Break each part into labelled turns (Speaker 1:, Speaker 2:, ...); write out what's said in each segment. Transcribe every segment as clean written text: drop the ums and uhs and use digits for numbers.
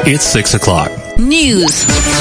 Speaker 1: It's 6 o'clock.
Speaker 2: News.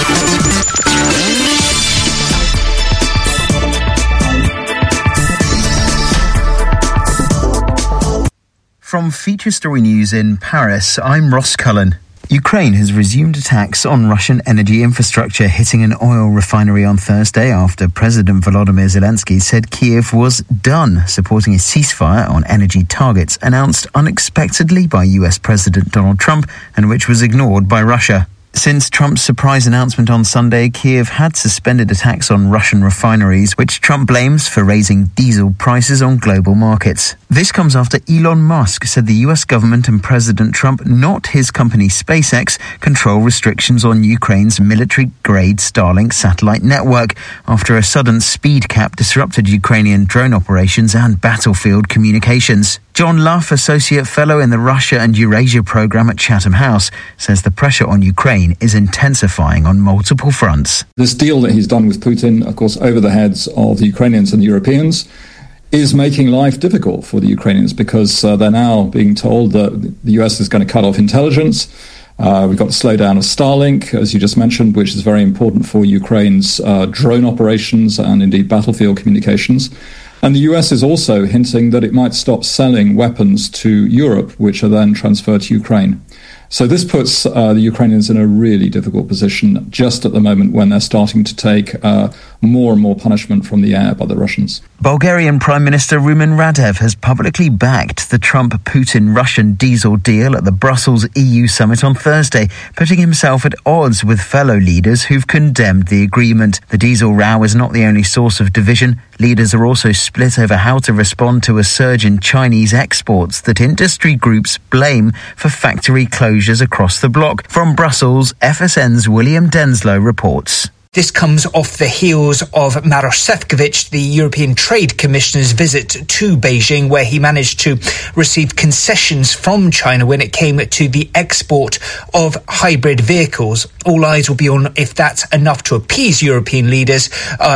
Speaker 3: From Feature Story News in Paris, I'm Ross Cullen. Ukraine has resumed attacks on Russian energy infrastructure, hitting an oil refinery on Thursday after President Volodymyr Zelensky said Kyiv was done supporting a ceasefire on energy targets announced unexpectedly by US President Donald Trump and which was ignored by Russia. Since Trump's surprise announcement on Sunday, Kyiv had suspended attacks on Russian refineries, which Trump blames for raising diesel prices on global markets. This comes after Elon Musk said the US government and President Trump, not his company SpaceX, control restrictions on Ukraine's military-grade Starlink satellite network after a sudden speed cap disrupted Ukrainian drone operations and battlefield communications. John Luff, Associate Fellow in the Russia and Eurasia Programme at Chatham House, says the pressure on Ukraine is intensifying on multiple fronts.
Speaker 4: This deal that he's done with Putin, of course, over the heads of the Ukrainians and the Europeans, is making life difficult for the Ukrainians because they're now being told that the US is going to cut off intelligence. We've got the slowdown of Starlink, as you just mentioned, which is very important for Ukraine's drone operations and indeed battlefield communications. And the US is also hinting that it might stop selling weapons to Europe, which are then transferred to Ukraine. So this puts the Ukrainians in a really difficult position just at the moment when they're starting to take more and more punishment from the air by the Russians.
Speaker 3: Bulgarian Prime Minister Rumen Radev has publicly backed the Trump-Putin-Russian diesel deal at the Brussels EU summit on Thursday, putting himself at odds with fellow leaders who've condemned the agreement. The diesel row is not the only source of division. Leaders are also split over how to respond to a surge in Chinese exports that industry groups blame for factory closures across the bloc. From Brussels, FSN's William Denslow reports.
Speaker 5: This comes off the heels of Maroš Šefčovič, the European Trade Commissioner's visit to Beijing, where he managed to receive concessions from China when it came to the export of hybrid vehicles. All eyes will be on if that's enough to appease European leaders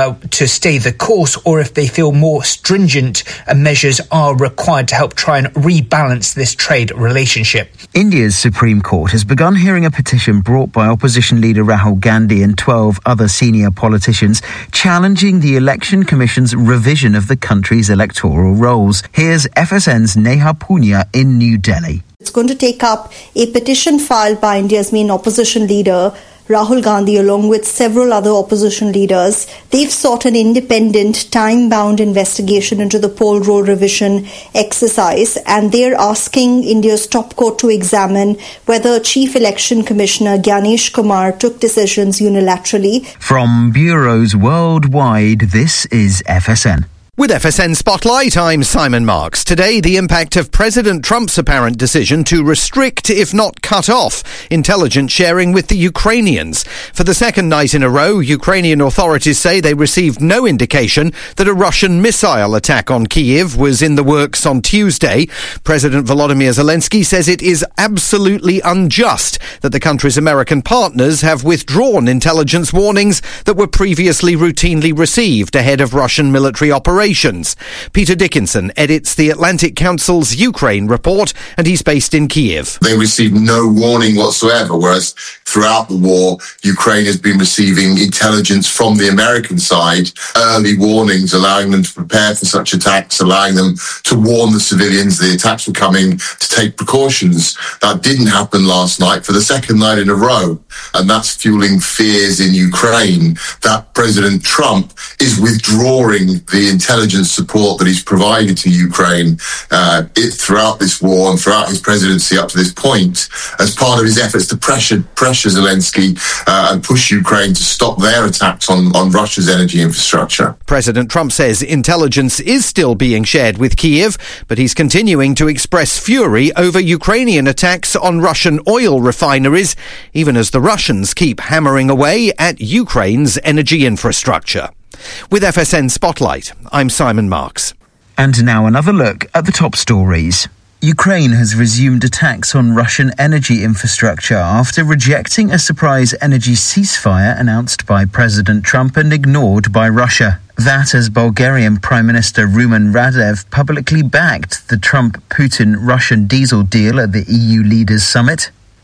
Speaker 5: to stay the course, or if they feel more stringent measures are required to help try and rebalance this trade relationship.
Speaker 3: India's Supreme Court has begun hearing a petition brought by opposition leader Rahul Gandhi and 12 other senior politicians challenging the Election Commission's revision of the country's electoral rolls. Here's FSN's Neha Punya in New Delhi.
Speaker 6: It's going to take up a petition filed by India's main opposition leader, Rahul Gandhi, along with several other opposition leaders. They've sought an independent, time-bound investigation into the poll roll revision exercise, and they're asking India's top court to examine whether Chief Election Commissioner Gyanesh Kumar took decisions unilaterally.
Speaker 3: From bureaus worldwide, this is FSN.
Speaker 7: With FSN Spotlight, I'm Simon Marks. Today, the impact of President Trump's apparent decision to restrict, if not cut off, intelligence sharing with the Ukrainians. For the second night in a row, Ukrainian authorities say they received no indication that a Russian missile attack on Kyiv was in the works on Tuesday. President Volodymyr Zelensky says it is absolutely unjust that the country's American partners have withdrawn intelligence warnings that were previously routinely received ahead of Russian military operations. Peter Dickinson edits the Atlantic Council's Ukraine report, and he's based in Kyiv.
Speaker 8: They received no warning whatsoever, whereas throughout the war, Ukraine has been receiving intelligence from the American side, early warnings, allowing them to prepare for such attacks, allowing them to warn the civilians the attacks were coming, to take precautions. That didn't happen last night for the second night in a row, and that's fueling fears in Ukraine that President Trump is withdrawing the intelligence support that he's provided to Ukraine throughout this war and throughout his presidency up to this point as part of his efforts to pressure Zelensky and push Ukraine to stop their attacks on Russia's energy infrastructure.
Speaker 7: President Trump says intelligence is still being shared with Kyiv, but he's continuing to express fury over Ukrainian attacks on Russian oil refineries, even as the Russians keep hammering away at Ukraine's energy infrastructure. With FSN Spotlight, I'm Simon Marks.
Speaker 3: And now another look at the top stories. Ukraine has resumed attacks on Russian energy infrastructure after rejecting a surprise energy ceasefire announced by President Trump and ignored by Russia. That as Bulgarian Prime Minister Rumen Radev publicly backed the Trump-Putin-Russian diesel deal at the EU leaders' summit.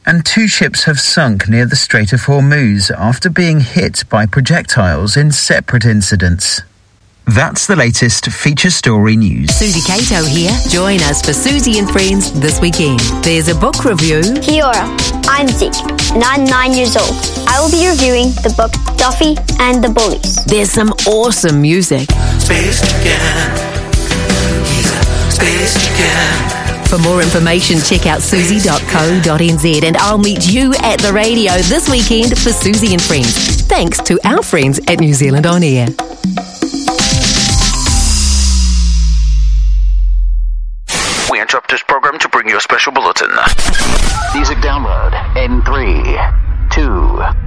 Speaker 3: And 2 ships have sunk near the Strait of Hormuz after being hit by projectiles in separate incidents. That's the latest feature story news.
Speaker 1: Susie Cato here. Join us for Susie and Friends this weekend. There's a book review.
Speaker 2: Kia ora, I'm Zeke, and I'm 9 years old. I will be reviewing the book Duffy and the Bullies.
Speaker 1: There's some awesome music.
Speaker 9: Space Chicken. He's a Space Chicken.
Speaker 1: For more information, check out susie.co.nz, and I'll meet you at the radio this weekend for Susie and Friends. Thanks to our friends at New Zealand On Air.
Speaker 10: We interrupt this program to bring you a special bulletin.
Speaker 11: Music download in 3, 2...